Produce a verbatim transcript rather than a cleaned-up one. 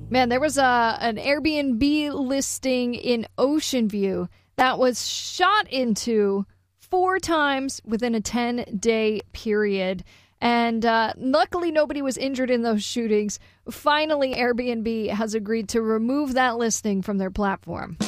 Man, there was a an Airbnb listing in Ocean View that was shot into four times within a ten-day period. And uh, luckily, nobody was injured in those shootings. Finally, Airbnb has agreed to remove that listing from their platform.